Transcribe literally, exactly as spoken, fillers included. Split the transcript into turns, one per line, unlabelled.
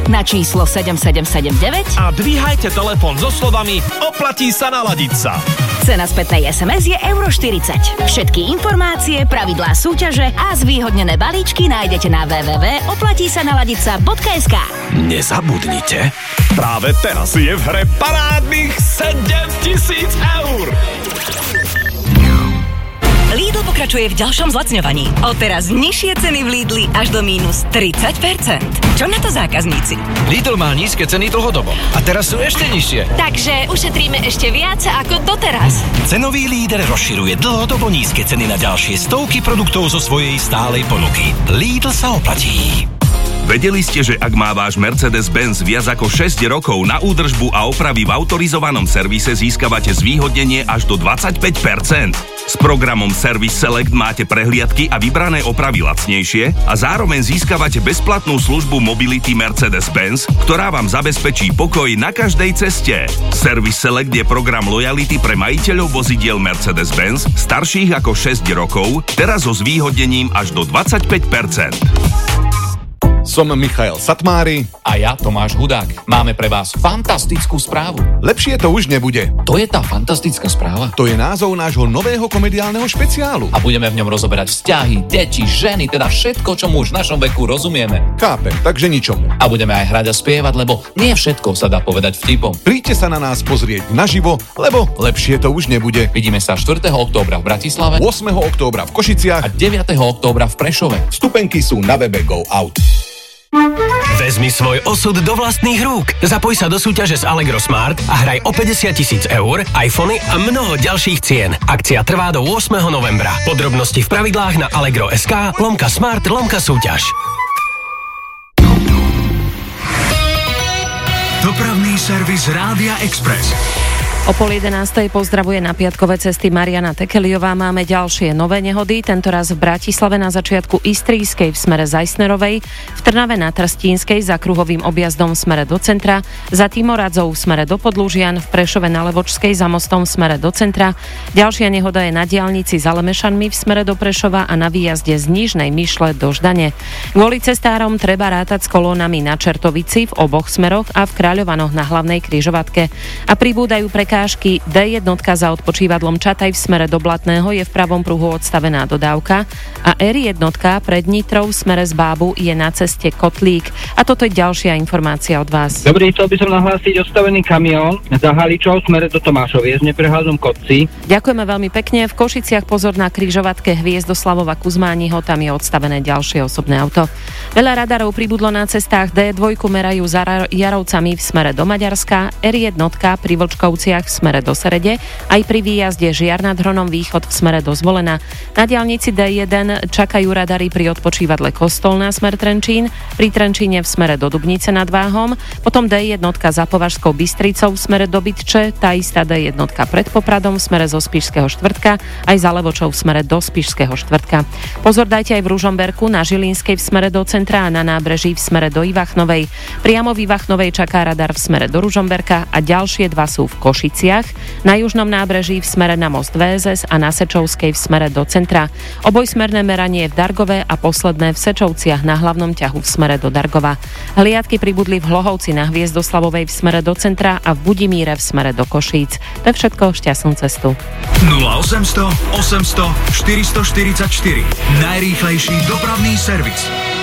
na číslo sedem sedem sedem deväť
a dvíhajte telefón so slovami oplatí sa naladiť sa.
Cena spätnej es em es je euro štyridsať. Všetky informácie, pravidlá súťaže a zvýhodnené balíčky nájdete na w w w bodka oplatí sa naladiť sa bodka es ká.
Nezabudnite, práve teraz je v hre parádnych sedemtisíc eur.
Lidl pokračuje v ďalšom zlacňovaní. Odteraz nižšie ceny v Lidli až do mínus tridsať percent. Čo na to zákazníci?
Lidl má nízke ceny dlhodobo a teraz sú ešte nižšie.
Takže ušetríme ešte viac ako doteraz.
Cenový líder rozširuje dlhodobo nízke ceny na ďalšie stovky produktov zo svojej stálej ponuky. Lidl sa oplatí.
Vedeli ste, že ak má váš Mercedes-Benz viac ako šesť rokov, na údržbu a opravy v autorizovanom servise získavate zvýhodnenie až do dvadsaťpäť percent? S programom Service Select máte prehliadky a vybrané opravy lacnejšie a zároveň získavate bezplatnú službu Mobility Mercedes-Benz, ktorá vám zabezpečí pokoj na každej ceste. Service Select je program lojality pre majiteľov vozidiel Mercedes-Benz starších ako šesť rokov, teraz so zvýhodnením až do dvadsaťpäť percent.
Som Michael Satmári.
A ja Tomáš Hudák. Máme pre vás fantastickú správu.
Lepšie to už nebude.
To je tá fantastická správa.
To je názov nášho nového komediálneho špeciálu.
A budeme v ňom rozoberať vzťahy, deti, ženy, teda všetko, čo mu už v našom veku rozumieme.
Chápem, takže ničomu.
A budeme aj hrať a spievať, lebo nie všetko sa dá povedať vtipom.
Príďte sa na nás pozrieť naživo, lebo lepšie to už nebude.
Vidíme sa štvrtého októbra v Bratislave,
ôsmeho októbra v Košiciach
a deviateho októbra v Prešove.
Vstupenky sú na webe Go Out.
Vezmi svoj osud do vlastných rúk. Zapoj sa do súťaže s Allegro Smart a hraj o päťdesiat tisíc eur, iPhony a mnoho ďalších cien. Akcia trvá do ôsmeho novembra. Podrobnosti v pravidlách na allegro bodka es ká lomka smart lomka súťaž.
Dopravný servis Rádia Express.
O pol jedenástej pozdravuje na piatkové cesty Mariana Tekeliová. Máme ďalšie nové nehody, tentoraz v Bratislave na začiatku Istrískej v smere Zajsnerovej, v Trnave na Trstínskej za kruhovým objazdom v smere do centra, za Timorádzou v smere do Podlužian, v Prešove na Levočskej za mostom v smere do centra. Ďalšia nehoda je na diaľnici za Lemešanmi v smere do Prešova a na výjazde z Nižnej Myšle do Ždane. Kvôli cestárom treba rátať s kolónami na Čertovici v oboch smeroch a v Kráľovanoch na hlavnej križovatke. A pribúdajú pre prekážky. dé jedna za odpočívadlom Čataj v smere do Blatného je v pravom pruhu odstavená dodávka a er jedna pred Nitrou v smere z Bábu je na ceste Kotlík. A toto je ďalšia informácia od vás.
Dobrý, chcel by som nahlásiť odstavený kamión za Haličov v smere do Tomášoviec v neprehľadnom kopci.
Ďakujeme veľmi pekne. V Košiciach pozor na križovatke Hviezdoslavova Kuzmániho, tam je odstavené ďalšie osobné auto. Veľa radarov pribudlo na cestách dé dva, merajú za Jarovcami v smere do Maďarska, er jedna pri Vlčkovciach v smere do Serede, aj pri výjazde Žiar nad Hronom východ v smere do Zvolena. Na diaľnici dé jeden čakajú radary pri odpočívadle Kostolná smer Trenčín, pri Trenčíne v smere do Dubnice nad Váhom, potom dé jedna za Považskou Bystricou v smere do Bytče, tá istá dé jedna pred Popradom v smere zo Spišského štvrtka, aj za Levočou v smere do Spišského štvrtka. Pozor dajte aj v Ružomberku, na Žilinskej v smere do centra a na nábreží v smere do Ivachnovej. Priamo v Ivachnovej čaká radar v smere do Ružomberka a ďalšie dva sú v Košiciach, na južnom nábreží v smere na most vé es es a na Sečovskej v smere do centra. Obojsmerné meranie v Dargove a posledné v Sečovciach na hlavnom ťahu v smere do Dargova. Hliadky pribudli v Hlohovci na Hviezdoslavovej v smere do centra a v Budimíre v smere do Košíc. To je všetko, šťastnú cestu.
nula osem nula nula osem nula nula štyri štyri štyri Najrýchlejší dopravný servis.